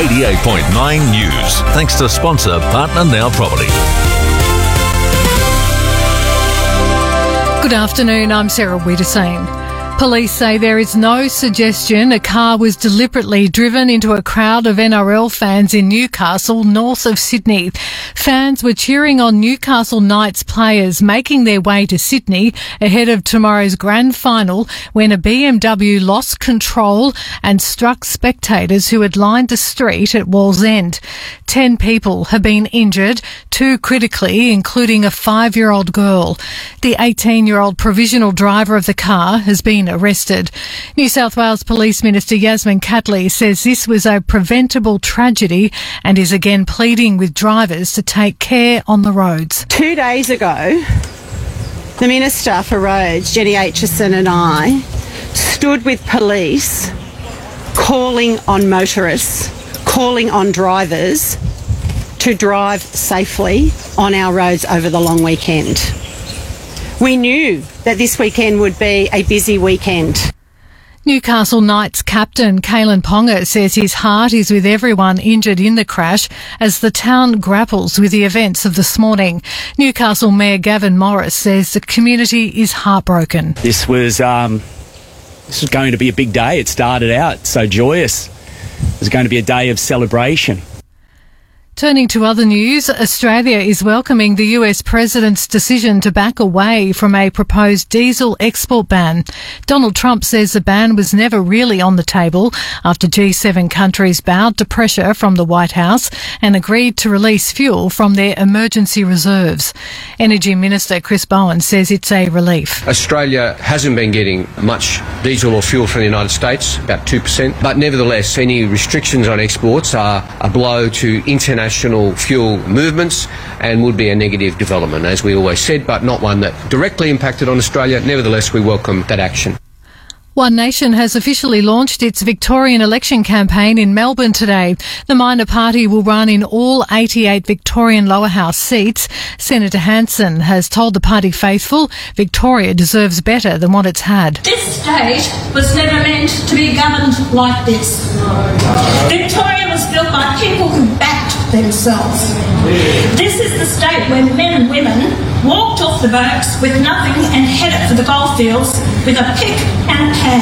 88.9 News. Thanks to sponsor Partner Now Property. Good afternoon, I'm Sarah Wiederseen. Police say there is no suggestion a car was deliberately driven into a crowd of NRL fans in Newcastle, north of Sydney. Fans were cheering on Newcastle Knights players making their way to Sydney ahead of tomorrow's grand final when a BMW lost control and struck spectators who had lined the street at Wallsend. 10 people have been injured, 2 critically, including a 5-year-old girl. The 18-year-old provisional driver of the car has been arrested. New South Wales Police Minister Yasmin Catley says this was a preventable tragedy and is again pleading with drivers to take care on the roads. 2 days ago, the Minister for Roads, Jenny Aitchison, and I stood with police calling on motorists, calling on drivers to drive safely on our roads over the long weekend. We knew that this weekend would be a busy weekend. Newcastle Knights captain Kalen Ponga says his heart is with everyone injured in the crash as the town grapples with the events of this morning. Newcastle Mayor Gavin Morris says the community is heartbroken. This was going to be a big day. It started out so joyous. It was going to be a day of celebration. Turning to other news, Australia is welcoming the US President's decision to back away from a proposed diesel export ban. Donald Trump says the ban was never really on the table after G7 countries bowed to pressure from the White House and agreed to release fuel from their emergency reserves. Energy Minister Chris Bowen says it's a relief. Australia hasn't been getting much diesel or fuel from the United States, about 2%, but nevertheless any restrictions on exports are a blow to international fuel movements and would be a negative development, as we always said, but not one that directly impacted on Australia. Nevertheless, we welcome that action. One Nation has officially launched its Victorian election campaign in Melbourne today. The minor party will run in all 88 Victorian lower house seats. Senator Hanson has told the party faithful Victoria deserves better than what it's had. This state was never meant to be governed like this. Victoria was built by people who backed themselves. This is the state where men and women walked off the boats with nothing and headed for the goldfields with a pick and pan.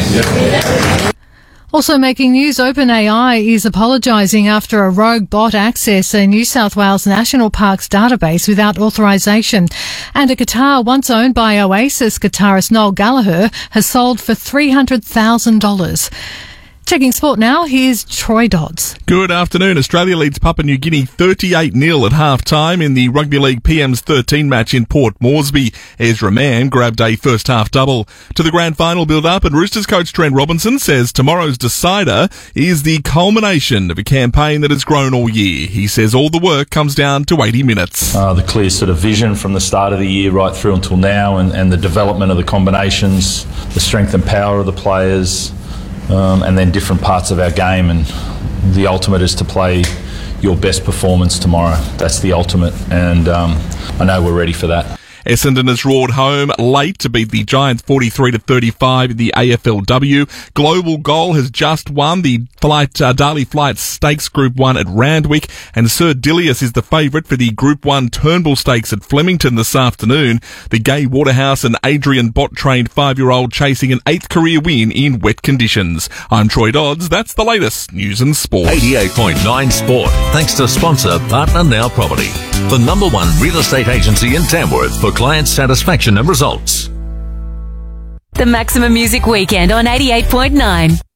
Yes. Also making news, OpenAI is apologising after a rogue bot accessed a New South Wales National Parks database without authorisation. And a guitar once owned by Oasis guitarist Noel Gallagher has sold for $300,000. Checking sport now, here's Troy Dodds. Good afternoon. Australia leads Papua New Guinea 38-0 at half-time in the Rugby League PM's 13 match in Port Moresby. Ezra Mann grabbed a first-half double. To the grand final build-up, and Roosters coach Trent Robinson says tomorrow's decider is the culmination of a campaign that has grown all year. He says all the work comes down to 80 minutes. The clear sort of vision from the start of the year right through until now, and the development of the combinations, the strength and power of the players, and then different parts of our game, and the ultimate is to play your best performance tomorrow. That's the ultimate, and I know we're ready for that. Essendon has roared home late to beat the Giants 43-35 in the AFLW. Global Goal has just won the Darley Flight Stakes Group 1 at Randwick, and Sir Dilius is the favourite for the Group 1 Turnbull Stakes at Flemington this afternoon. The Gay Waterhouse and Adrian Bott-trained 5-year-old chasing an 8th career win in wet conditions. I'm Troy Dodds. That's the latest news and sport. 88.9 Sport. Thanks to sponsor Partner Now Property, the #1 real estate agency in Tamworth for client satisfaction and results. The Maximum Music Weekend on 88.9.